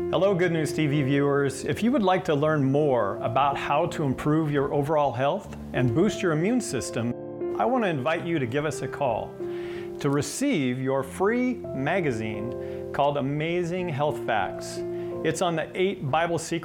Hello, Good News TV viewers. If you would like to learn more about how to improve your overall health and boost your immune system, I want to invite you to give us a call to receive your free magazine called Amazing Health Facts. It's on the 8 Bible secrets